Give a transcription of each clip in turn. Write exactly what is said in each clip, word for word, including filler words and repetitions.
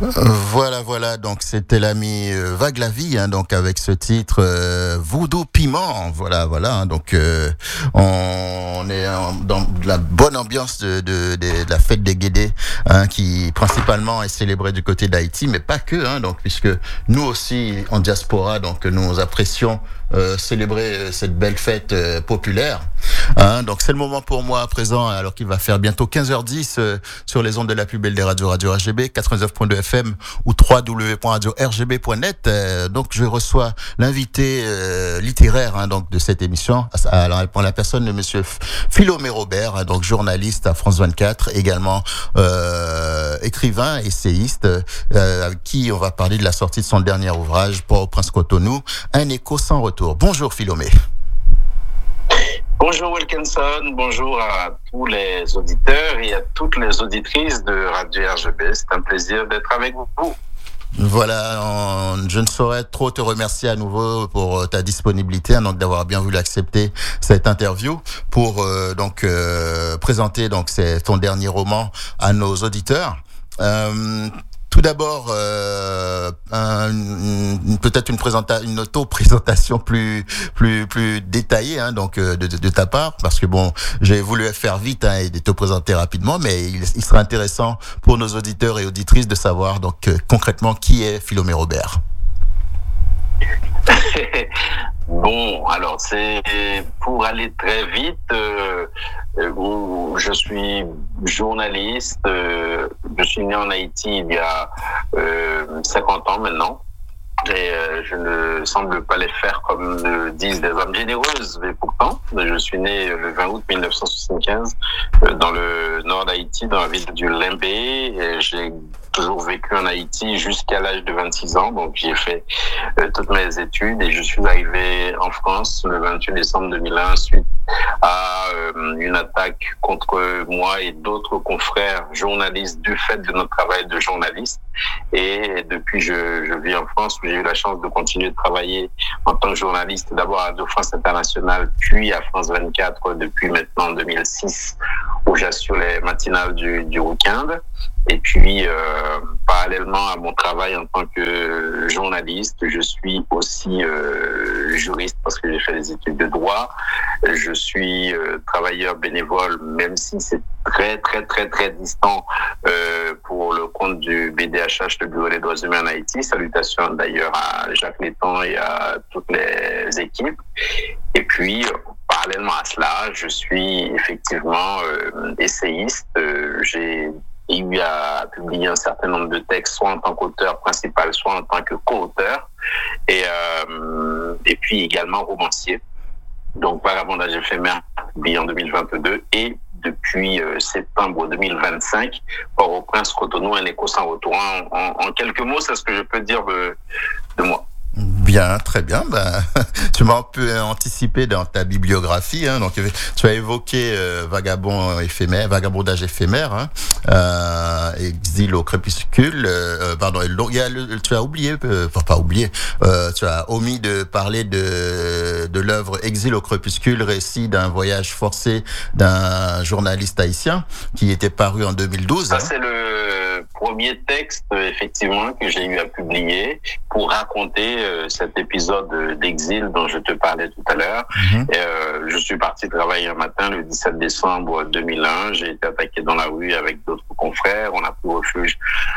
Voilà, voilà. Donc c'était l'ami euh, Vaglavi, hein, donc avec ce titre euh, Voodoo Piment. Voilà, voilà. Hein, donc euh, on est en, dans la bonne ambiance de, de, de, de la fête des Guédés, hein, qui principalement est célébrée du côté d'Haïti, mais pas que. Hein, donc puisque nous aussi en diaspora, donc nous apprécions euh, célébrer cette belle fête euh, populaire. Hein, donc c'est le moment pour moi à présent, alors qu'il va faire bientôt quinze heures dix euh, sur les ondes de la plus belle des radios, Radio R G B, quatre-vingt-neuf point deux F M ou w w w point radio r g b point net. Euh, donc je reçois l'invité euh, littéraire, hein, donc de cette émission. Alors elle prend la personne de Monsieur Philomé Robert, hein, donc journaliste à France vingt-quatre, également euh, écrivain, essayiste, euh, avec qui on va parler de la sortie de son dernier ouvrage, Port-au-Prince Cotonou, Un écho sans retour. Bonjour Philomé. Bonjour Wilkinson, bonjour à tous les auditeurs et à toutes les auditrices de Radio R G B. C'est un plaisir d'être avec vous. Voilà, on, je ne saurais trop te remercier à nouveau pour ta disponibilité, hein, donc d'avoir bien voulu accepter cette interview pour euh, donc euh, présenter donc c'est ton dernier roman à nos auditeurs. Euh, Tout d'abord, euh, un, une, peut-être une présentation, une auto-présentation plus, plus, plus détaillée, hein, donc de, de, de ta part, parce que bon, j'ai voulu faire vite, hein, et de te présenter rapidement, mais il, il sera intéressant pour nos auditeurs et auditrices de savoir donc euh, concrètement qui est Philomé Robert. Bon, alors c'est pour aller très vite. Euh, euh, je suis journaliste. Euh, je suis né en Haïti il y a euh, cinquante ans maintenant. Et euh, je ne semble pas les faire comme le disent des âmes généreuses, mais pourtant, je suis né le vingt août mille neuf cent soixante-quinze euh, dans le nord d'Haïti, dans la ville du Limbé. Et j'ai toujours vécu en Haïti jusqu'à l'âge de vingt-six ans, donc j'ai fait euh, toutes mes études et je suis arrivé en France le vingt-huit décembre deux mille un suite à euh, une attaque contre moi et d'autres confrères journalistes du fait de notre travail de journaliste. Et depuis, je, je vis en France où j'ai eu la chance de continuer de travailler en tant que journaliste, d'abord à Radio France Internationale, puis à France vingt-quatre depuis maintenant deux mille six, où j'assure les matinales du, du week-end. Et puis, euh, parallèlement à mon travail en tant que journaliste, je suis aussi euh, juriste parce que j'ai fait des études de droit. Je suis euh, travailleur bénévole, même si c'est très, très, très, très distant euh, pour le compte du B D H H, le Bureau des droits humains en Haïti. Salutations d'ailleurs à Jacques Létan et à toutes les équipes. Et puis, parallèlement à cela, je suis effectivement euh, essayiste. Euh, j'ai eu à publier un certain nombre de textes, soit en tant qu'auteur principal, soit en tant que co-auteur. Et, euh, et puis également romancier. Donc, Vagabondage éphémère, publié en deux mille vingt-deux, et depuis euh, septembre deux mille vingt-cinq, Port-au-Prince Cotonou, Un écho sans retour. En, en, en quelques mots, c'est ce que je peux dire de, de moi. Bien, très bien. Ben, tu m'as un peu anticipé dans ta bibliographie. Hein, donc, tu as évoqué euh, vagabond éphémère, vagabondage éphémère, hein, euh, exil au crépuscule. Euh, pardon, il y a le, tu as oublié, euh, enfin pas oublié, euh, tu as omis de parler de de l'œuvre Exil au crépuscule, récit d'un voyage forcé d'un journaliste haïtien qui était paru en deux mille douze. Ça, hein. C'est le premier texte, effectivement, que j'ai eu à publier pour raconter euh, cet épisode d'exil dont je te parlais tout à l'heure. Mmh. Et, euh, je suis parti travailler un matin le dix-sept décembre deux mille un. J'ai été attaqué dans la rue avec d'autres confrères. On a pris refuge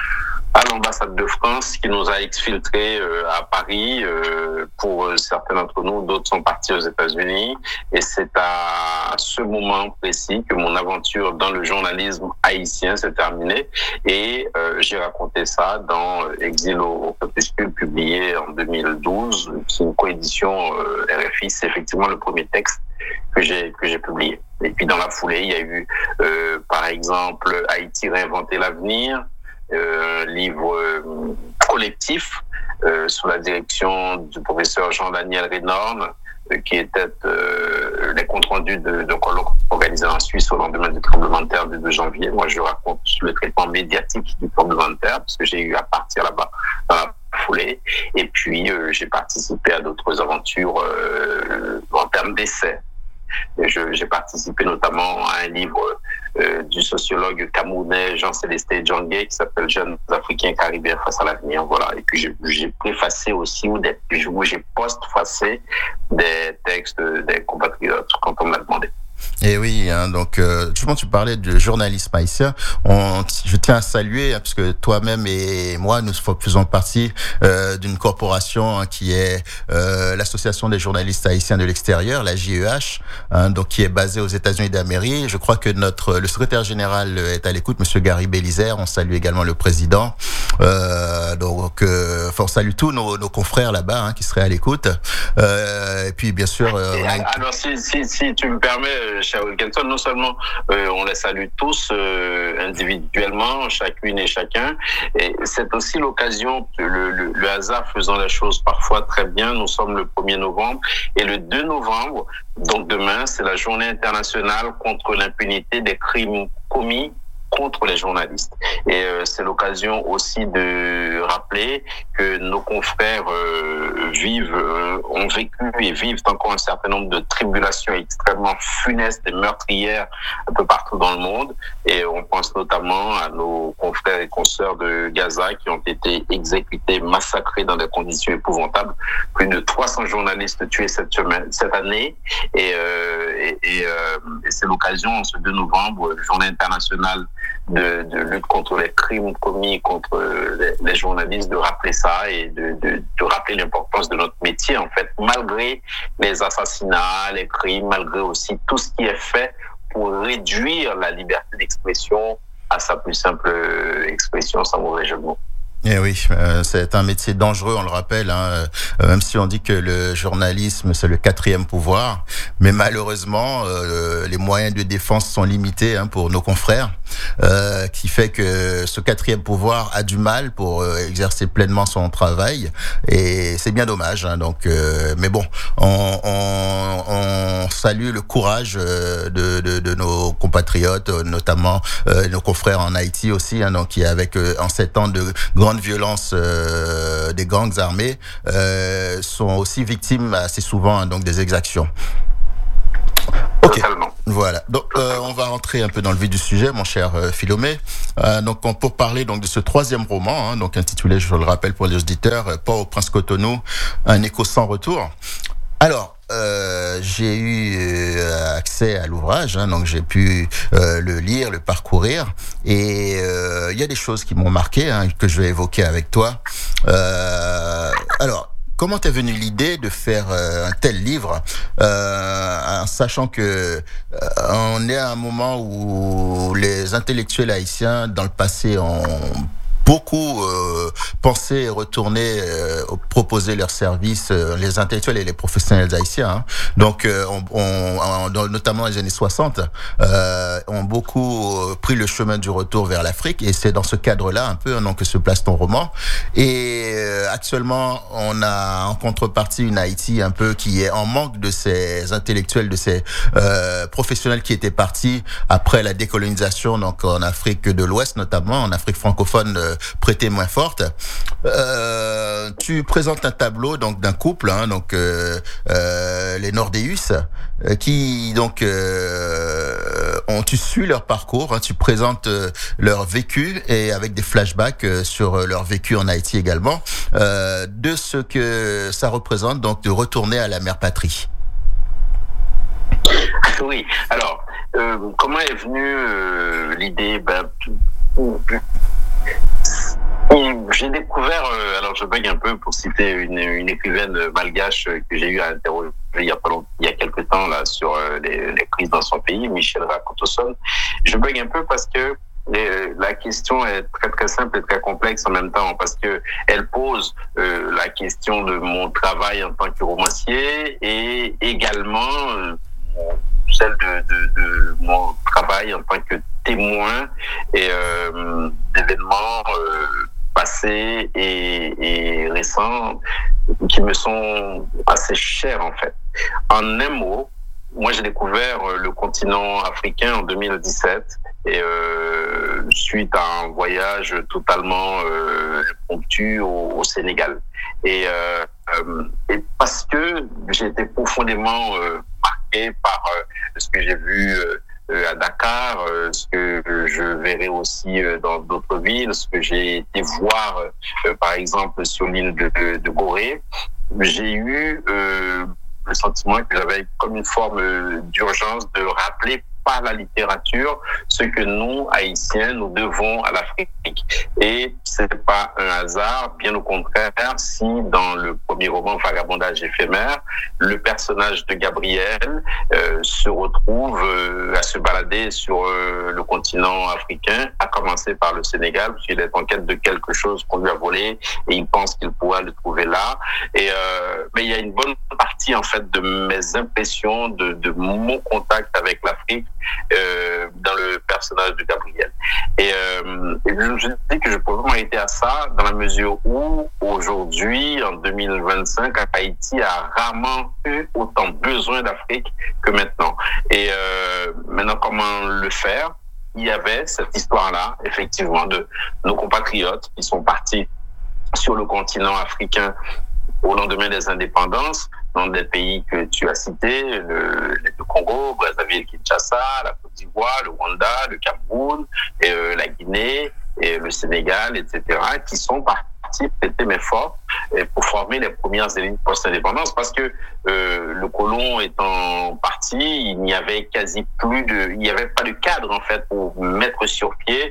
à l'ambassade de France qui nous a exfiltrés euh, à Paris. Euh, pour certains d'entre nous, d'autres sont partis aux États-Unis. Et c'est à ce moment précis que mon aventure dans le journalisme haïtien s'est terminée. Et euh, j'ai raconté ça dans Exil au crépuscule, publié en deux mille douze, qui est une coédition euh, R F I. C'est effectivement le premier texte que j'ai que j'ai publié. Et puis dans la foulée, il y a eu, euh, par exemple, Haïti réinventer l'avenir, Euh, livre euh, collectif euh, sous la direction du professeur Jean-Daniel Renorme, euh, qui était euh, les comptes rendus de, de colloques organisés en Suisse au lendemain du tremblement de terre du deux janvier. Moi, je raconte le traitement médiatique du tremblement de terre, parce que j'ai eu à partir là-bas dans la foulée. Et puis, euh, j'ai participé à d'autres aventures euh, en termes d'essais. Je, j'ai participé notamment à un livre euh, du sociologue camerounais Jean-Célestin Djangé qui s'appelle Jeunes Africains Caribéens face à l'avenir. Voilà. Et puis j'ai, j'ai préfacé aussi ou des, où j'ai post-facé des textes des compatriotes quand on me l'a demandé. Et oui, hein, donc euh, justement tu parlais de journalisme haïtien. On, je tiens à saluer hein, parce que toi-même et moi nous faisons partie euh, d'une corporation hein, qui est euh, l'association des journalistes haïtiens de l'extérieur, la J E H, hein, donc qui est basée aux États-Unis d'Amérique. Je crois que notre le secrétaire général est à l'écoute, Monsieur Gary Bélizaire. On salue également le président. Euh, donc, euh, enfin, on salue tous nos, nos confrères là-bas hein, qui seraient à l'écoute. Euh, et puis bien sûr. Euh, on a... Alors si, si si tu me permets, cher Wilkinson, non seulement euh, on les salue tous euh, individuellement, chacune et chacun, et c'est aussi l'occasion, le, le, le hasard faisant les choses parfois très bien. Nous sommes le premier novembre et le deux novembre, donc demain, c'est la journée internationale contre l'impunité des crimes commis contre les journalistes. Et euh, c'est l'occasion aussi de rappeler que nos confrères euh, vivent, euh, ont vécu et vivent encore un certain nombre de tribulations extrêmement funestes et meurtrières un peu partout dans le monde. Et on pense notamment à nos confrères et consoeurs de Gaza qui ont été exécutés, massacrés dans des conditions épouvantables. Plus de trois cents journalistes tués cette semaine, cette année. Et, euh, et, et, euh, et c'est l'occasion, ce deux novembre, journée internationale De, de lutte contre les crimes commis contre les, les journalistes, de rappeler ça et de, de, de rappeler l'importance de notre métier, en fait, malgré les assassinats, les crimes, malgré aussi tout ce qui est fait pour réduire la liberté d'expression à sa plus simple expression, sans mauvais jeu de mots. Eh oui, euh, c'est un métier dangereux, on le rappelle, hein, euh, même si on dit que le journalisme, c'est le quatrième pouvoir, mais malheureusement, euh, les moyens de défense sont limités hein, pour nos confrères, euh, qui fait que ce quatrième pouvoir a du mal pour euh, exercer pleinement son travail, et c'est bien dommage. Hein, donc, euh, mais bon, on, on, on salue le courage de, de, de nos compatriotes, notamment euh, nos confrères en Haïti aussi, hein, donc qui avec euh, en sept ans de grandes violences euh, des gangs armés euh, sont aussi victimes assez souvent hein, donc des exactions. Ok, voilà. Donc euh, on va rentrer un peu dans le vif du sujet, mon cher euh, Philomé. Euh, donc on, pour parler donc de ce troisième roman, hein, donc intitulé, je le rappelle pour les auditeurs, euh, Port au Prince Cotonou, un écho sans retour. Alors. Euh, j'ai eu euh, accès à l'ouvrage, hein, donc j'ai pu euh, le lire, le parcourir, et il euh, y a des choses qui m'ont marqué, hein, que je vais évoquer avec toi. Euh, alors. Comment t'es venue l'idée de faire euh, un tel livre, euh, en sachant que euh, on est à un moment où les intellectuels haïtiens dans le passé ont beaucoup euh, pensaient et retournaient euh, proposer leurs services, euh, les intellectuels et les professionnels haïtiens. Hein. Donc, euh, on, on, on, notamment dans les années soixante, euh, ont beaucoup euh, pris le chemin du retour vers l'Afrique, et c'est dans ce cadre-là un peu hein, donc, que se place ton roman. Et euh, actuellement, on a en contrepartie une Haïti un peu qui est en manque de ces intellectuels, de ces euh, professionnels qui étaient partis après la décolonisation, donc en Afrique de l'Ouest notamment, en Afrique francophone euh, prêtée moins forte. Euh, tu présentes un tableau donc d'un couple, hein, donc euh, euh, les Nordéus, euh, qui donc euh, ont tu suis leur parcours, hein, tu présentes euh, leur vécu et avec des flashbacks euh, sur leur vécu en Haïti également, euh, de ce que ça représente donc de retourner à la mère patrie. Oui. Alors, euh, comment est venue euh, l'idée? Ben, j'ai découvert, euh, alors je bug un peu pour citer une, une écrivaine malgache que j'ai eu à interroger il y a pas longtemps, il y a quelques temps là sur euh, les, les crises dans son pays, Michel Rakotoson. Je bug un peu parce que les, la question est très très simple et très complexe en même temps, parce que elle pose euh, la question de mon travail en tant que romancier et également euh, celle de, de, de mon travail en tant que témoin et euh, d'événements euh, passés et, et récents qui me sont assez chers en fait. En un mot, moi j'ai découvert le continent africain en deux mille dix-sept et euh, suite à un voyage totalement euh, impromptu au, au Sénégal. Et, euh, euh, et parce que j'ai été profondément euh, marqué par euh, ce que j'ai vu euh, euh, à Dakar, euh, ce que je verrai aussi euh, dans d'autres villes, ce que j'ai été voir, euh, par exemple, sur l'île de, de, de Gorée, j'ai eu euh, le sentiment que j'avais comme une forme d'urgence de rappeler par la littérature ce que nous, Haïtiens, nous devons à l'Afrique. Et c'est pas un hasard, bien au contraire, si dans le premier roman Vagabondage éphémère, le personnage de Gabriel euh, se retrouve euh, à se balader sur euh, le continent africain, à commencer par le Sénégal, puisqu'il est en quête de quelque chose qu'on lui a volé et il pense qu'il pourra le trouver là. Et euh, mais il y a une bonne partie en fait de mes impressions, de, de mon contact avec l'Afrique Euh, dans le personnage de Gabriel. Et, euh, et je me dis que je peux vraiment arrêter à ça dans la mesure où aujourd'hui, en deux mille vingt-cinq, Haïti a rarement eu autant besoin d'Afrique que maintenant. Et euh, maintenant, comment le faire? Il y avait cette histoire-là, effectivement, de nos compatriotes qui sont partis sur le continent africain au lendemain des indépendances, dans des pays que tu as cités, le, le Congo, Brazzaville, Kinshasa, la Côte d'Ivoire, le Rwanda, le Cameroun, et, euh, la Guinée, et le Sénégal, et cetera, qui sont partis prêter main forte pour former les premières élites post-indépendance, parce que euh, le colon étant parti, il n'y avait quasi plus de, il n'y avait pas de cadre en fait pour mettre sur pied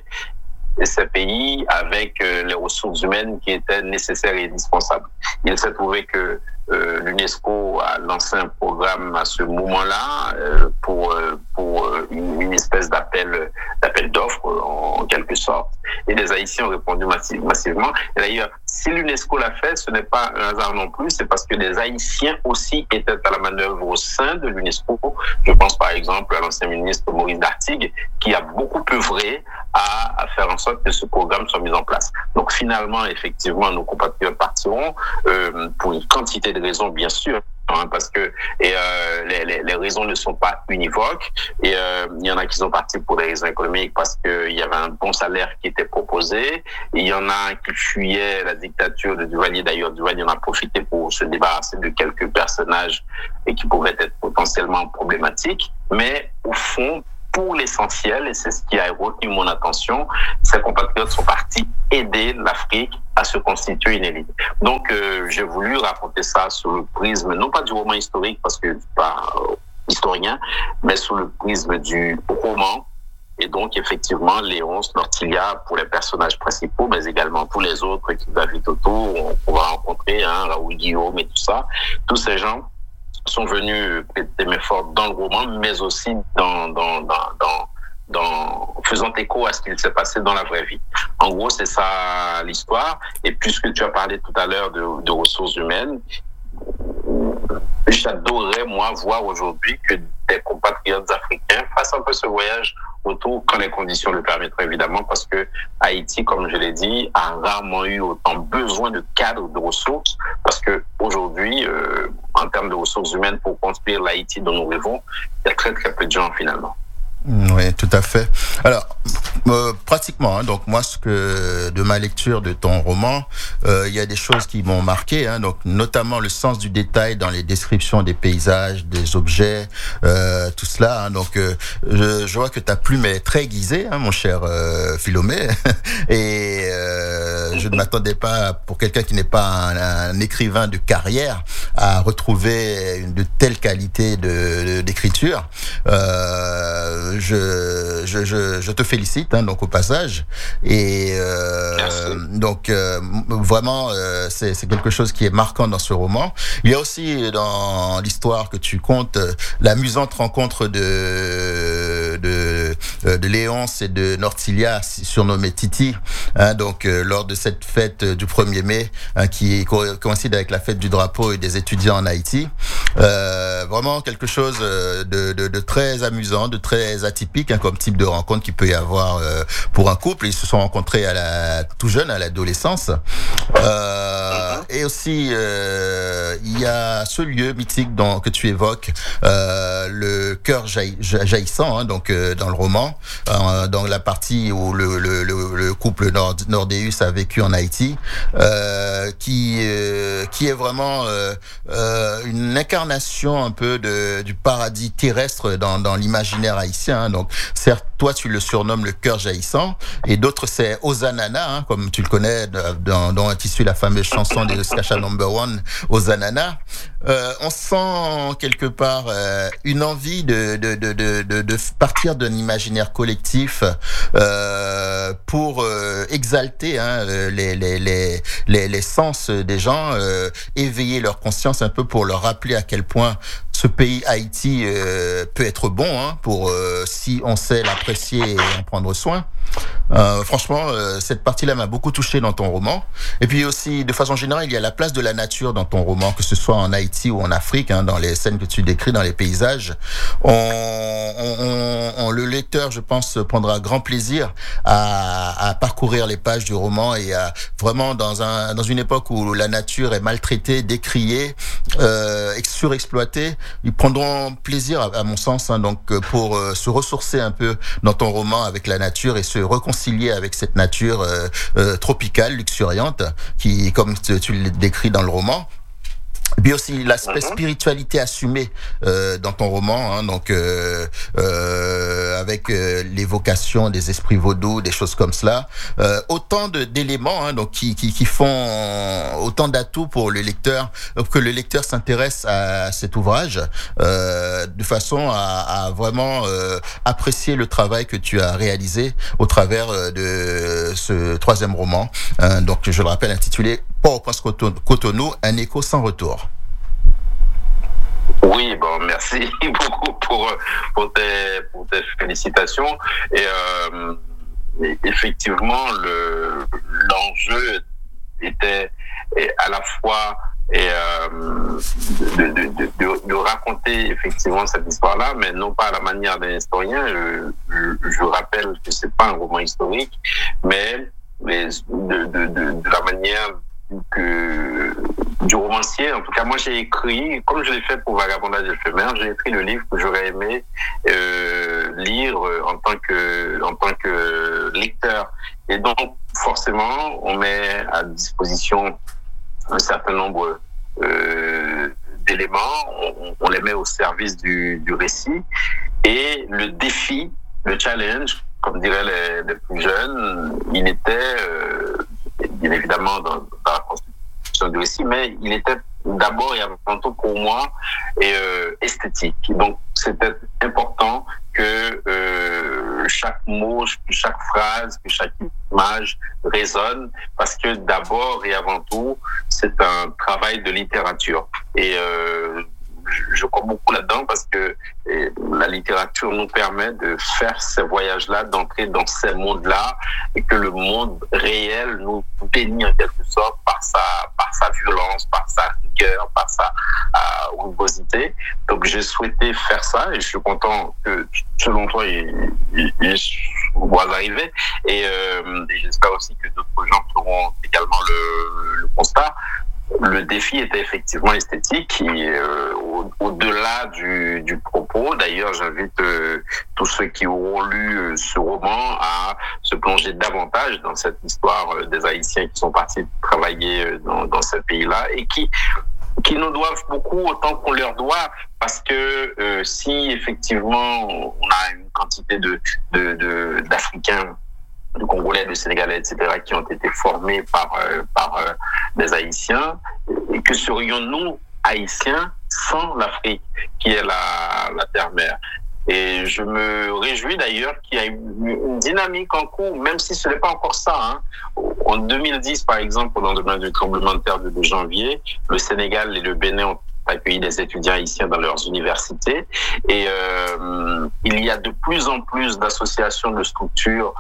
ces pays avec euh, les ressources humaines qui étaient nécessaires et indispensables. Il s'est trouvé que euh, l'UNESCO a lancé un programme à ce moment-là euh, pour euh, pour euh, une, une espèce d'appel d'appel d'offres en, en quelque sorte. Et les Haïtiens ont répondu massiv, massivement. Et d'ailleurs, si l'UNESCO l'a fait, ce n'est pas un hasard non plus, c'est parce que les Haïtiens aussi étaient à la manœuvre au sein de l'UNESCO. Je pense par exemple à l'ancien ministre Maurice Dartigue, qui a beaucoup œuvré à, à faire en sorte que ce programme soit mis en place. Donc finalement, effectivement, nos compatriotes partiront euh, pour une quantité de raisons, bien sûr, hein, parce que et, euh, les, les, les raisons ne sont pas univoques. Et euh, il y en a qui sont partis pour des raisons économiques parce qu'il y avait un bon salaire qui était proposé. Et il y en a qui fuyaient la dictature de Duvalier. D'ailleurs, Duvalier en a profité pour se débarrasser de quelques personnages et qui pouvaient être potentiellement problématiques. Mais au fond, pour l'essentiel, et c'est ce qui a retenu mon attention, ces compatriotes sont partis aider l'Afrique à se constituer une élite. Donc, euh, j'ai voulu raconter ça sous le prisme, non pas du roman historique, parce que je ne suis pas euh, historien, mais sous le prisme du roman. Et donc, effectivement, Léonce, Nortilia, pour les personnages principaux, mais également tous les autres qui gravitent autour, on va rencontrer, hein, Raoul Guillaume et tout ça, tous ces gens sont venus prêter main forte dans le roman, mais aussi dans, dans, dans, dans, dans, faisant écho à ce qu'il s'est passé dans la vraie vie. En gros, c'est ça l'histoire. Et puisque tu as parlé tout à l'heure de, de ressources humaines, j'adorerais, moi, voir aujourd'hui que des compatriotes africains fassent un peu ce voyage autour quand les conditions le permettraient, évidemment, parce que Haïti, comme je l'ai dit, a rarement eu autant besoin de cadres, de ressources, parce que aujourd'hui, euh, en termes de ressources humaines pour construire l'Haïti dont nous rêvons, il y a très très peu de gens finalement. Oui, tout à fait. Alors, euh, pratiquement, hein, donc moi, ce que de ma lecture de ton roman, euh, il y a des choses qui m'ont marqué, hein, donc notamment le sens du détail dans les descriptions des paysages, des objets, euh, tout cela. Hein, donc, euh, je, je vois que ta plume est très aiguisée, hein, mon cher euh, Philomé, et euh, je ne m'attendais pas, pour quelqu'un qui n'est pas un, un écrivain de carrière, à retrouver une de telle qualité de, de d'écriture. Euh, Je, je, je, je te félicite, hein, donc au passage. Et euh, donc euh, vraiment, euh, c'est, c'est quelque chose qui est marquant dans ce roman. Il y a aussi dans l'histoire que tu comptes l'amusante rencontre de de, de Léonce et de Nortilia, surnommée Titi, hein, donc euh, lors de cette fête du premier mai, hein, qui coïncide avec la fête du drapeau et des étudiants en Haïti. Euh, vraiment quelque chose de, de, de très amusant, de très atypique, hein, comme type de rencontre qu'il peut y avoir euh, pour un couple. Ils se sont rencontrés à la tout jeune, à l'adolescence. Euh, mm-hmm. Et aussi, euh, il y a ce lieu mythique dont, que tu évoques, euh, le cœur jailli, jaillissant, hein, donc euh, dans le roman, euh, dans la partie où le, le, le, le couple Nord, Nordéus a vécu en Haïti, euh, qui euh, qui est vraiment euh, euh, une incarnation un peu de du paradis terrestre dans dans l'imaginaire haïtien. Hein. Donc, certes, toi tu le surnommes le cœur jaillissant, et d'autres c'est Ozanana, hein, comme tu le connais, dans, dont est issue la fameuse chanson de Skacha Number One, Ozanana. Euh, on sent quelque part euh, une envie de de de de de, de partir d'un imaginaire collectif euh, pour euh, exalter hein, les les les les les sens des gens, euh, éveiller leur conscience un peu pour leur rappeler à quel point ce pays Haïti euh, peut être bon hein, pour euh, si on sait l'apprécier et en prendre soin. Euh, franchement, euh, cette partie-là m'a beaucoup touché dans ton roman. Et puis aussi, de façon générale, il y a la place de la nature dans ton roman, que ce soit en Haïti ou en Afrique, hein, dans les scènes que tu décris, dans les paysages. On, on, on, on, le lecteur, je pense, prendra grand plaisir à, à parcourir les pages du roman et à vraiment dans un dans une époque où la nature est maltraitée, décriée, euh, surexploitée. Ils prendront plaisir, à, à mon sens, hein, donc pour euh, se ressourcer un peu dans ton roman avec la nature et se réconcilier avec cette nature euh, euh, tropicale, luxuriante, qui, comme tu, tu le décris dans le roman. Et puis aussi l'aspect mm-hmm. spiritualité assumée euh, dans ton roman, hein, donc euh, euh, avec euh, l'évocation des esprits vaudous, des choses comme cela, euh, autant de d'éléments, hein, donc qui, qui qui font autant d'atouts pour le lecteur, que le lecteur s'intéresse à cet ouvrage euh, de façon à, à vraiment euh, apprécier le travail que tu as réalisé au travers de ce troisième roman, hein, donc je le rappelle intitulé Port-au-Prince Cotonou, un écho sans retour. Oui, bon, merci beaucoup pour pour tes pour tes félicitations et euh, effectivement le l'enjeu était à la fois et euh, de, de, de, de, de raconter effectivement cette histoire-là, mais non pas à la manière d'un historien. Je, je, je rappelle que c'est pas un roman historique, mais mais de de de, de la manière que du romancier. En tout cas, moi j'ai écrit, comme je l'ai fait pour Vagabondage éphémère, j'ai écrit le livre que j'aurais aimé euh, lire en tant que en tant que lecteur. Et donc forcément, on met à disposition un certain nombre euh, d'éléments, on, on les met au service du, du récit. Et le défi, le challenge, comme diraient les, les plus jeunes, il était euh, bien évidemment dans, dans la construction du récit, mais il était d'abord et avant tout pour moi et, euh, esthétique. Donc c'était important que euh, chaque mot, chaque phrase, que chaque image résonne, parce que d'abord et avant tout, c'est un travail de littérature. Et euh, je crois beaucoup là-dedans parce que la littérature nous permet de faire ces voyages-là, d'entrer dans ces mondes-là, et que le monde réel nous bénit en quelque sorte par sa, par sa violence, par sa rigueur, par sa euh, rugosité. Donc j'ai souhaité faire ça et je suis content que selon toi il, il, il va arriver et, euh, et j'espère aussi que d'autres gens feront également le, le constat. Le défi était effectivement esthétique et euh, au, au-delà du, du propos. D'ailleurs, j'invite euh, tous ceux qui auront lu euh, ce roman à se plonger davantage dans cette histoire euh, des Haïtiens qui sont partis travailler euh, dans, dans ce pays-là et qui qui nous doivent beaucoup autant qu'on leur doit, parce que euh, si effectivement on a une quantité de, de, de d'Africains, de Congolais, de Sénégalais, et cetera, qui ont été formés par euh, par euh, des Haïtiens, et que serions-nous Haïtiens sans l'Afrique, qui est la, la terre-mère. Et je me réjouis d'ailleurs qu'il y a une, une dynamique en cours, même si ce n'est pas encore ça. Hein. En deux mille dix, par exemple, au lendemain du tremblement de terre de janvier, le Sénégal et le Bénin ont accueilli des étudiants haïtiens dans leurs universités et euh, il y a de plus en plus d'associations, de structures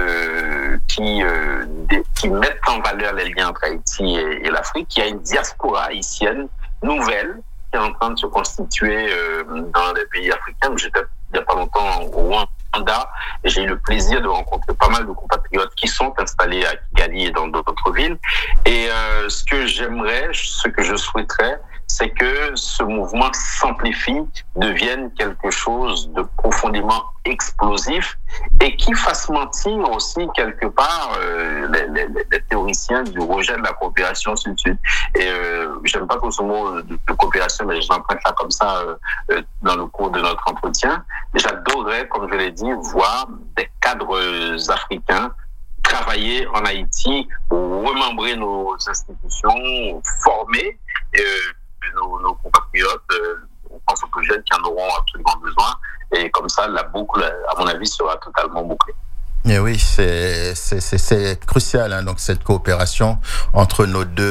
euh, qui euh, des, qui mettent en valeur les liens entre Haïti et, et l'Afrique. Il y a une diaspora haïtienne nouvelle qui est en train de se constituer euh, dans les pays africains. J'étais il n'y a pas longtemps au Rwanda mandat, et j'ai eu le plaisir de rencontrer pas mal de compatriotes qui sont installés à Kigali et dans d'autres villes. Et euh, ce que j'aimerais, ce que je souhaiterais, c'est que ce mouvement s'amplifie, devienne quelque chose de profondément explosif et qui fasse mentir aussi quelque part euh, les, les, les théoriciens du rejet de la coopération sud-sud. Et euh, j'aime pas trop ce mot de, de coopération, mais je l'emprunte là comme ça euh, dans le cours de notre entretien. J'adorerais, comme je l'ai dit, voir des cadres africains travailler en Haïti, remembrer nos institutions, former euh, nos, nos compatriotes, euh, on pense aux plus jeunes qui en auront absolument besoin. Et comme ça, la boucle, à mon avis, sera totalement bouclée. Et oui, c'est, c'est, c'est, c'est crucial, hein, donc cette coopération entre nos deux,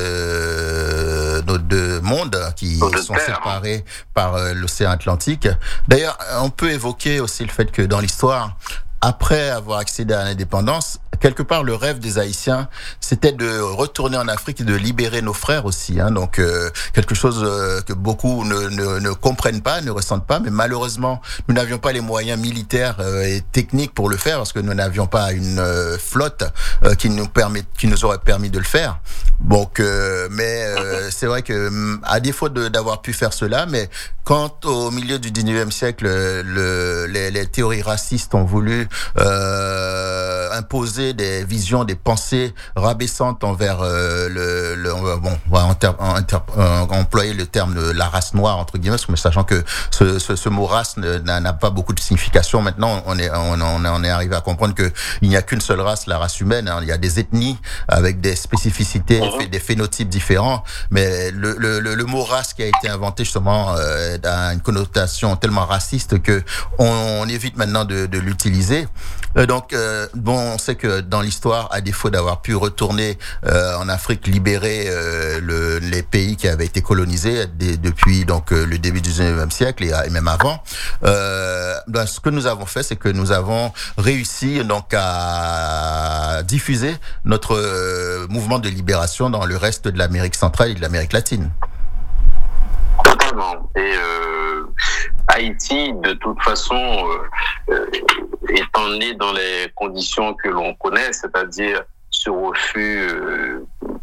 euh, nos deux mondes qui nos sont terres, séparés hein. par euh, l'océan Atlantique. D'ailleurs, on peut évoquer aussi le fait que dans l'histoire, après avoir accédé à l'indépendance, quelque part, le rêve des Haïtiens, c'était de retourner en Afrique et de libérer nos frères aussi. Hein. Donc, euh, quelque chose euh, que beaucoup ne, ne, ne comprennent pas, ne ressentent pas. Mais malheureusement, nous n'avions pas les moyens militaires euh, et techniques pour le faire parce que nous n'avions pas une euh, flotte euh, qui nous permet, qui nous aurait permis de le faire. Donc, euh, mais euh, c'est vrai que, à défaut de, d'avoir pu faire cela, mais quand au milieu du dix-neuvième siècle, le, les, les théories racistes ont voulu euh, imposer des visions, des pensées rabaissantes envers euh, le, le, bon, on va inter, inter, euh, employer le terme de la race noire entre guillemets, mais sachant que ce, ce, ce mot race n'a, n'a pas beaucoup de signification. Maintenant, on est, on, on, on est arrivé à comprendre que il n'y a qu'une seule race, la race humaine. Hein. Il y a des ethnies avec des spécificités, mmh. des phénotypes différents, mais le, le, le, le mot race qui a été inventé justement euh, a une connotation tellement raciste que on, on évite maintenant de, de l'utiliser. Euh, donc, euh, bon, on sait que dans l'histoire, à défaut d'avoir pu retourner euh, en Afrique, libérer euh, le, les pays qui avaient été colonisés dès, depuis donc euh, le début du dix-neuvième siècle et, et même avant, euh, ben, ce que nous avons fait, c'est que nous avons réussi donc à diffuser notre euh, mouvement de libération dans le reste de l'Amérique centrale et de l'Amérique latine. Totalement. Et euh, Haïti, de toute façon, euh, euh, étant né dans les conditions que l'on connaît, c'est-à-dire ce refus euh,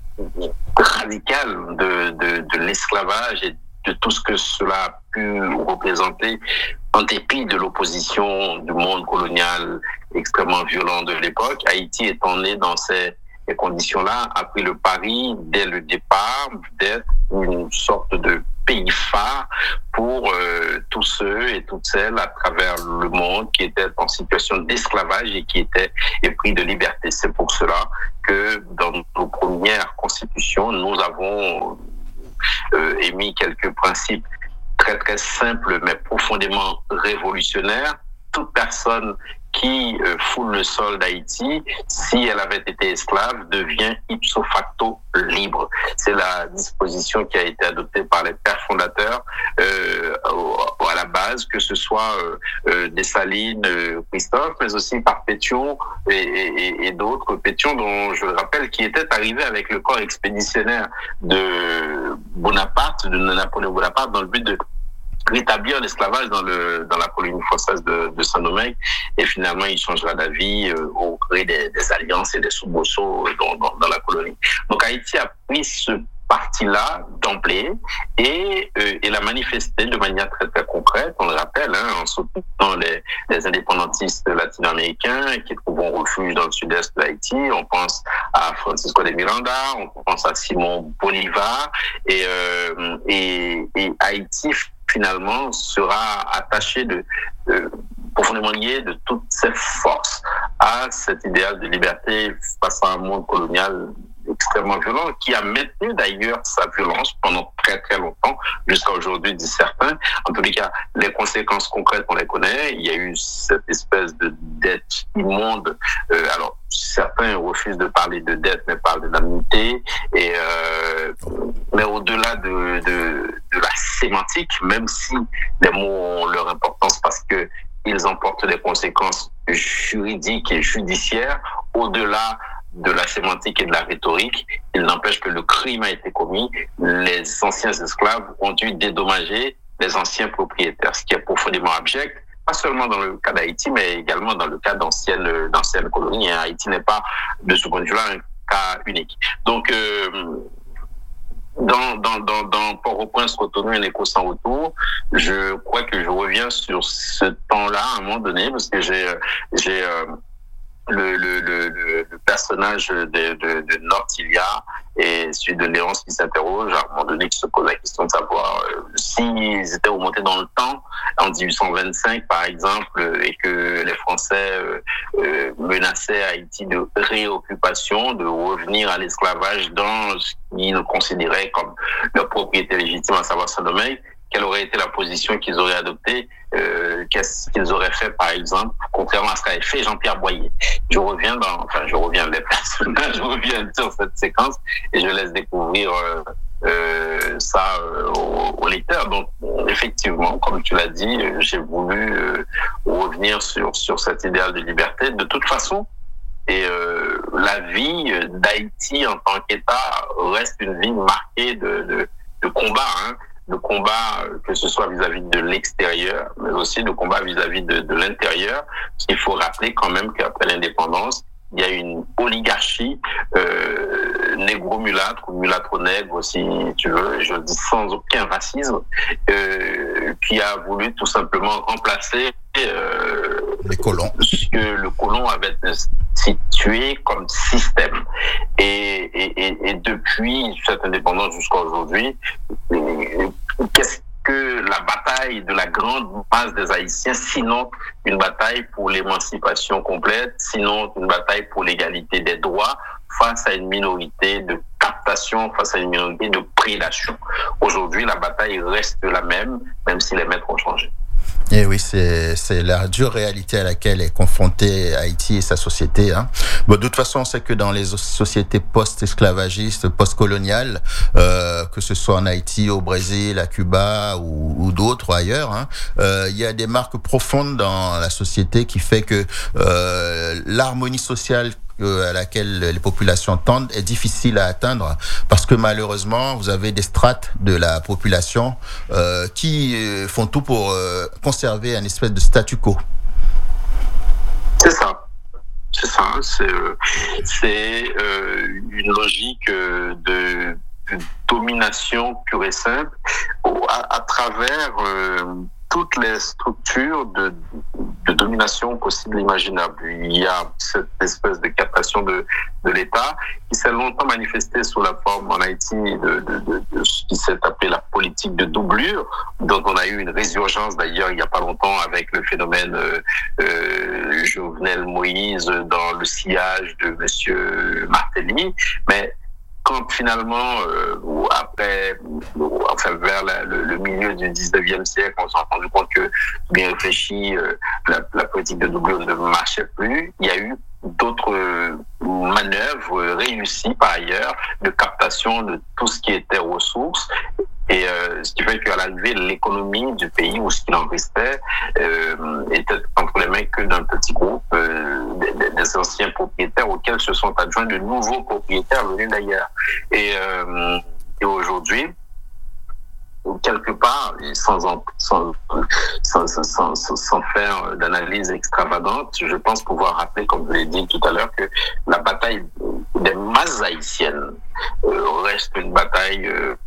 radical de, de, de l'esclavage et de tout ce que cela a pu représenter, en dépit de l'opposition du monde colonial extrêmement violent de l'époque, Haïti étant né dans ces les conditions-là, a pris le pari dès le départ d'être une sorte de pays phare pour euh, tous ceux et toutes celles à travers le monde qui étaient en situation d'esclavage et qui étaient épris de liberté. C'est pour cela que dans nos premières constitutions, nous avons euh, émis quelques principes très très simples mais profondément révolutionnaires. Toute personne qui euh, foule le sol d'Haïti, si elle avait été esclave, devient ipso facto libre. C'est la disposition qui a été adoptée par les pères fondateurs euh, à la base, que ce soit euh, euh, Dessalines, euh, Christophe, mais aussi par Pétion et, et, et d'autres. Pétion, dont je le rappelle, qui était arrivé avec le corps expéditionnaire de Bonaparte, de Napoléon Bonaparte, dans le but de rétablir l'esclavage dans le dans la colonie française de, de Saint-Domingue, et finalement il changera d'avis euh, au gré des, des alliances et des soubresauts dans, dans, dans la colonie. Donc Haïti a pris ce parti-là d'emblée et euh, et l'a manifesté de manière très très concrète. On le rappelle, hein, en soutenant les, les indépendantistes latino-américains qui trouveront refuge dans le sud-est de Haïti. On pense à Francisco de Miranda, on pense à Simon Bolivar et euh, et, et Haïti finalement sera attaché de euh, profondément lié de toutes ses forces à cet idéal de liberté face à un monde colonial extrêmement violent, qui a maintenu d'ailleurs sa violence pendant très très longtemps, jusqu'à aujourd'hui, disent certains. En tous les cas, les conséquences concrètes, on les connaît. Il y a eu cette espèce de dette immonde. Euh, alors, certains refusent de parler de dette, mais parlent de l'indemnité. Et euh, mais au-delà de, de, de la sémantique, même si les mots ont leur importance parce que ils emportent des conséquences juridiques et judiciaires, au-delà de la sémantique et de la rhétorique, il n'empêche que le crime a été commis. Les anciens esclaves ont dû dédommager les anciens propriétaires, ce qui est profondément abject, pas seulement dans le cas d'Haïti, mais également dans le cas d'anciennes, d'anciennes colonies. Haïti n'est pas, de ce point de vue-là, un cas unique. Donc, euh, dans, dans, dans, dans Port-au-Prince, Cotonou et Neko sans retour, je crois que je reviens sur ce temps-là à un moment donné, parce que j'ai, j'ai, euh, Le, le, le, le personnage de, de, de Nortilia et celui de Léonce qui s'interroge à un moment donné, qui se pose la question de savoir euh, s'ils étaient remontés dans le temps en dix-huit cent vingt-cinq par exemple et que les Français euh, euh, menaçaient Haïti de réoccupation, de revenir à l'esclavage dans ce qu'ils considéraient comme leur propriété légitime, à savoir Saint-Domingue. Quelle aurait été la position qu'ils auraient adoptée, euh, qu'est-ce qu'ils auraient fait, par exemple, contrairement à ce qu'avait fait Jean-Pierre Boyer. Je reviens dans, enfin, je reviens les personnages, je reviens sur cette séquence et je laisse découvrir euh, euh, ça euh, aux, aux lecteurs. Donc, effectivement, comme tu l'as dit, j'ai voulu euh, revenir sur sur cet idéal de liberté. De toute façon, et euh, la vie d'Haïti en tant qu'État reste une vie marquée de de, de combat, hein. De combat, que ce soit vis-à-vis de l'extérieur, mais aussi de combat vis-à-vis de, de l'intérieur. Il faut rappeler quand même qu'après l'indépendance, il y a une oligarchie euh, négro-mulâtre ou mulâtre-nègre, si tu veux, je le dis sans aucun racisme, euh, qui a voulu tout simplement remplacer euh, les colons. Ce que le colon avait institué comme système. Et, et, et, et depuis cette indépendance jusqu'à aujourd'hui, qu'est-ce que la bataille de la grande masse des Haïtiens, sinon une bataille pour l'émancipation complète, sinon une bataille pour l'égalité des droits face à une minorité de captation, face à une minorité de prédation. Aujourd'hui, la bataille reste la même, même si les maîtres ont changé. Et oui, c'est c'est la dure réalité à laquelle est confrontée Haïti et sa société. Hein. Bon, de toute façon, on sait que dans les sociétés post-esclavagistes, post-coloniales, euh, que ce soit en Haïti, au Brésil, à Cuba ou, ou d'autres ailleurs, hein, euh, il y a des marques profondes dans la société qui fait que euh, l'harmonie sociale à laquelle les populations tendent est difficile à atteindre parce que malheureusement vous avez des strates de la population euh, qui font tout pour euh, conserver un espèce de statu quo. C'est ça, c'est ça, c'est, c'est euh, une logique de, de domination pure et simple à, à travers euh, toutes les structures de, de domination possible et imaginable. Il y a cette espèce de captation de, de l'État qui s'est longtemps manifestée sous la forme en Haïti de, de, de, de ce qui s'est appelé la politique de doublure, dont on a eu une résurgence d'ailleurs il n'y a pas longtemps avec le phénomène euh, euh, Jovenel Moïse dans le sillage de monsieur Martelly. Mais quand finalement, euh, après, enfin vers la, le, le milieu du dix-neuvième siècle, on s'est rendu compte que, bien réfléchi, euh, la, la politique de doublure ne marchait plus. Il y a eu d'autres euh, manœuvres réussies par ailleurs de captation de tout ce qui était ressources. Et euh, ce qui fait qu'à l'arrivée, l'économie du pays, ou ce qu'il en restait, euh, était entre les mains que d'un petit groupe euh, des, des anciens propriétaires auxquels se sont adjoints de nouveaux propriétaires venus d'ailleurs. Et, euh, et aujourd'hui, quelque part, sans, sans, sans, sans, sans faire d'analyse extravagante, je pense pouvoir rappeler, comme je l'ai dit tout à l'heure, que la bataille des masses haïtiennes euh, reste une bataille euh,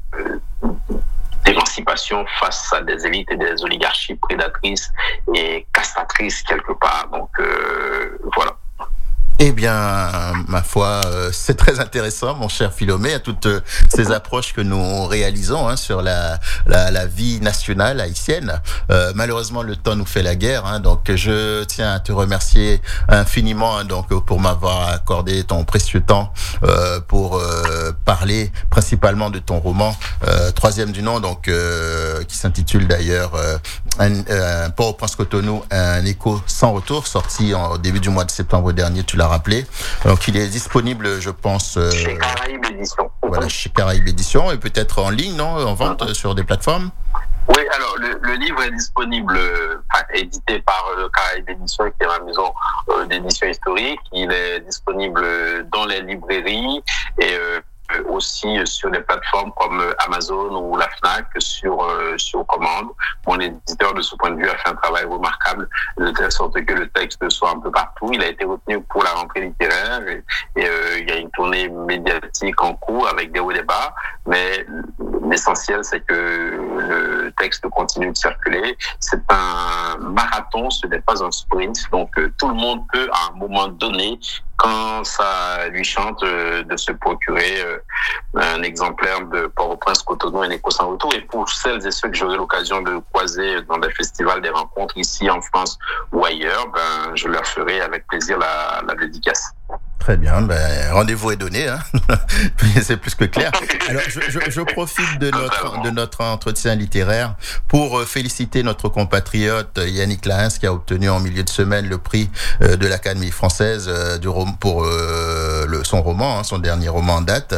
d'émancipation face à des élites et des oligarchies prédatrices et castratrices quelque part. Donc euh, voilà. Eh bien, ma foi, euh, c'est très intéressant, mon cher Philomé, à toutes euh, ces approches que nous réalisons hein, sur la, la, la vie nationale haïtienne. Euh, malheureusement, le temps nous fait la guerre, hein, donc je tiens à te remercier infiniment hein, donc pour m'avoir accordé ton précieux temps euh, pour euh, parler principalement de ton roman euh, troisième du nom, donc euh, qui s'intitule d'ailleurs euh, un, un Port-au-Prince Cotonou, un écho sans retour, sorti en, au début du mois de septembre dernier. Tu l'as rappelé. Donc, il est disponible, je pense... Euh, chez Caraïbes Éditions. Voilà, chez Caraïbes Éditions, et peut-être en ligne, non, en vente mm-hmm. sur des plateformes. Oui, alors, le, le livre est disponible, euh, édité par euh, Caraïbes Éditions, qui est ma maison euh, d'édition historique. Il est disponible dans les librairies et euh, aussi sur des plateformes comme Amazon ou la Fnac sur euh, sur commande. Mon éditeur, de ce point de vue, a fait un travail remarquable de telle sorte que le texte soit un peu partout. Il a été retenu pour la rentrée littéraire et, et euh, il y a une tournée médiatique en cours avec des hauts et des bas, mais l'essentiel, c'est que le texte continue de circuler. C'est un marathon, ce n'est pas un sprint, donc euh, tout le monde peut, à un moment donné, quand ça lui chante, euh, de se procurer euh, un exemplaire de Port-au-Prince, Cotonou et Néco sans retour. Et pour celles et ceux que j'aurai l'occasion de croiser dans des festivals, des rencontres ici en France ou ailleurs, ben, je leur ferai avec plaisir la, la dédicace. Très bien, ben, rendez-vous est donné, hein. C'est plus que clair. Alors, je, je, je profite de notre, de notre entretien littéraire pour féliciter notre compatriote Yannick Lahens qui a obtenu en milieu de semaine le prix de l'Académie française du rom- pour euh, le, son roman, hein, son dernier roman en date.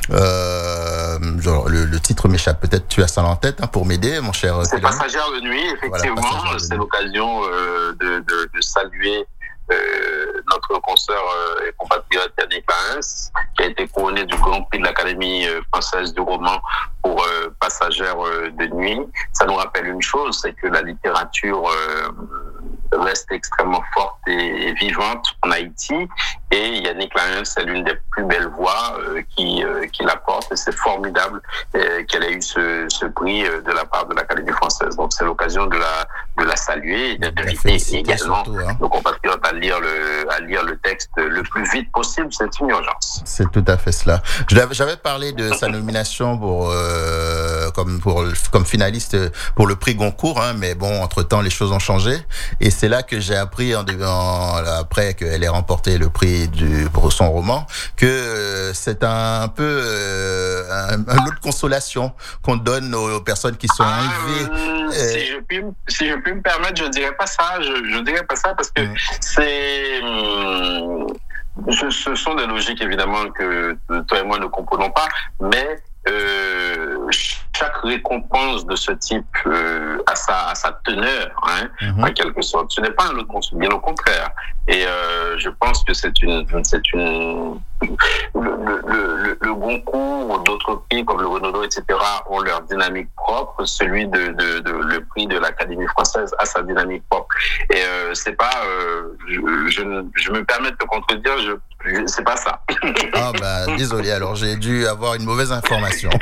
Euh, genre, le, le titre m'échappe, peut-être tu as ça en tête, hein, pour m'aider, mon cher. C'est Passagère de nuit, effectivement. Voilà, c'est l'occasion euh, de, de, de saluer Euh, notre consoeur euh, et compatriote Yannick Lahens, qui a été couronné du Grand Prix de l'Académie euh, française du roman pour euh, Passagère euh, de nuit. Ça nous rappelle une chose, c'est que la littérature euh, reste extrêmement forte et, et vivante en Haïti, et Yannick Lahens, c'est l'une des plus belles voix euh, qui, euh, qui la porte, et c'est formidable euh, qu'elle ait eu ce, ce prix euh, de la part de l'Académie française. Donc c'est l'occasion de la, de la saluer et d'inviter également surtout, hein, nos compatriotes à lire le, à lire le texte le plus vite possible. C'est une urgence. C'est tout à fait cela. J'avais parlé de sa nomination pour, euh, comme, pour, comme finaliste pour le prix Goncourt, hein, mais bon, entre-temps, les choses ont changé. Et c'est là que j'ai appris, en, en, après qu'elle ait remporté le prix du, pour son roman, que euh, c'est un, un peu euh, un, un lot de consolation qu'on donne aux, aux personnes qui sont ah, arrivées. Euh, euh, si, je puis, si je puis me permettre, je dirais pas ça. Je, je dirais pas ça parce que mmh. c'est... Hum, ce sont des logiques évidemment que toi et moi ne comprenons pas, mais euh, chaque récompense de ce type euh, a sa a sa teneur, hein, mm-hmm. en quelque sorte. Ce n'est pas un lot de conso, bien au contraire. Et euh, je pense que c'est une c'est une le le le, le Goncourt ou d'autres prix comme le Renaudot, et cetera ont leur dynamique propre. Celui de de, de le prix de l'Académie française a sa dynamique propre. Et euh, c'est pas euh, je, je je me permets de te contredire. Je C'est pas ça. Ah bah désolé, alors j'ai dû avoir une mauvaise information.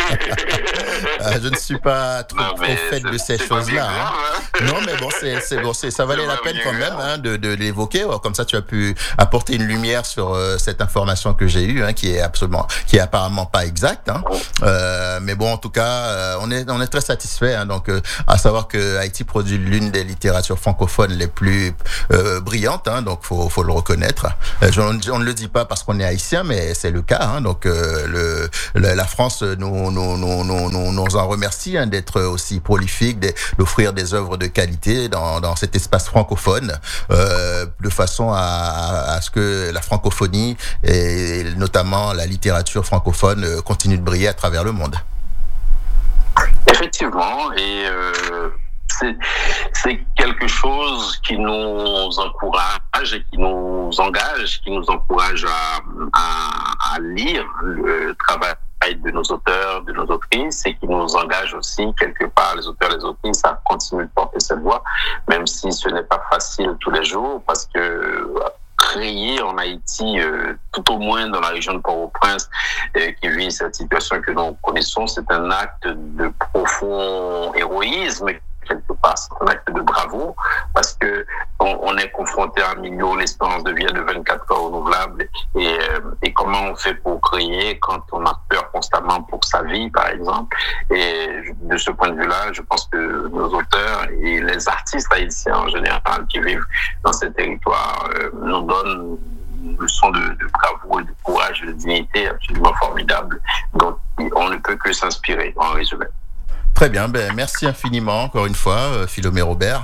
euh, je ne suis pas trop, non, trop fait de ces choses-là. Hein. Hein. Non mais bon, c'est, c'est bon, c'est, ça valait c'est la peine quand même, hein, de, de l'évoquer. Comme ça, tu as pu apporter une lumière sur euh, cette information que j'ai eue, hein, qui est absolument, qui est apparemment pas exacte. Hein. Euh, mais bon, en tout cas, euh, on est, on est très satisfait. Hein, donc, euh, à savoir que Haïti produit l'une des littératures francophones les plus euh, brillantes. Hein, donc, faut, faut le reconnaître. Euh, je, on, on ne le dit pas parce qu'on est haïtien, mais c'est le cas. Hein, donc, euh, le, le, la France nous, nous, nous, nous, nous, nous en remercie, hein, d'être aussi prolifique, d'offrir des œuvres de qualité dans, dans cet espace francophone, euh, de façon à, à, à ce que la francophonie et notamment la littérature francophone continue de briller à travers le monde. Effectivement, et euh, c'est, c'est quelque chose qui nous encourage et qui nous engage, qui nous encourage à, à, à lire le travail de nos auteurs, de nos autrices, et qui nous engage aussi quelque part, les auteurs et les autrices, à continuer de porter cette voix, même si ce n'est pas facile tous les jours, parce que créer en Haïti, euh, tout au moins dans la région de Port-au-Prince, euh, qui vit cette situation que nous connaissons, c'est un acte de profond héroïsme, quelque part, c'est un acte de bravoure, parce que on, on est confronté à un milieu où l'espérance de vie est de vingt-quatre heures renouvelable, et, euh, et comment on fait pour créer quand on a peur constamment pour sa vie, par exemple. Et de ce point de vue-là, je pense que nos auteurs et les artistes haïtiens en général qui vivent dans ces territoires euh, nous donnent une leçon de, de bravoure, de courage, de dignité absolument formidable. Donc, on ne peut que s'inspirer, en résumé. Très bien, ben merci infiniment encore une fois, Philomé Robert,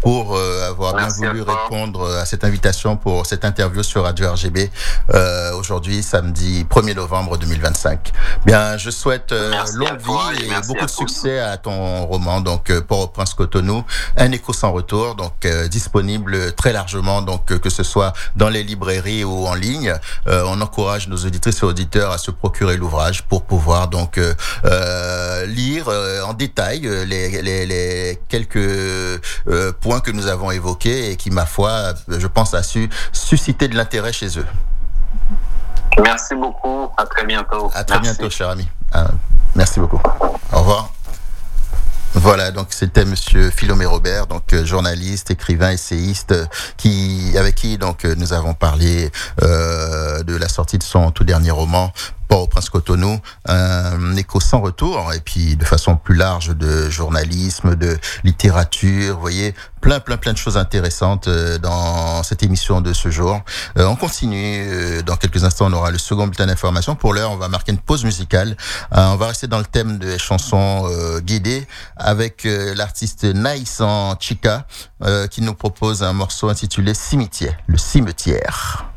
pour euh, avoir Merci bien voulu répondre à cette invitation pour cette interview sur Radio R G B euh, aujourd'hui, samedi premier novembre deux mille vingt-cinq. Bien, je souhaite euh, longue vie et, et beaucoup de succès à ton roman, donc euh, Port-au-Prince Cotonou, Un écho sans retour, donc euh, disponible très largement, donc euh, que ce soit dans les librairies ou en ligne. Euh, on encourage nos auditrices et auditeurs à se procurer l'ouvrage pour pouvoir donc euh, euh, lire euh, en détail euh, les, les, les quelques euh, points que nous avons évoqués et qui, ma foi, je pense, a su susciter de l'intérêt chez eux. Merci beaucoup. À très bientôt. À très Merci. bientôt, cher ami. Ah, merci beaucoup. Au revoir. Voilà, donc c'était Monsieur Philomé Robert, donc euh, journaliste, écrivain, essayiste, euh, qui avec qui donc euh, nous avons parlé euh, de la sortie de son tout dernier roman, Port-au-Prince Cotonou, un écho sans retour, et puis de façon plus large de journalisme, de littérature, vous voyez, plein, plein, plein de choses intéressantes dans cette émission de ce jour. Euh, on continue, dans quelques instants, on aura le second bulletin d'information. Pour l'heure, on va marquer une pause musicale. Euh, on va rester dans le thème des chansons euh, guidées avec euh, l'artiste Naïsan Chika, euh, qui nous propose un morceau intitulé Cimetière, le cimetière.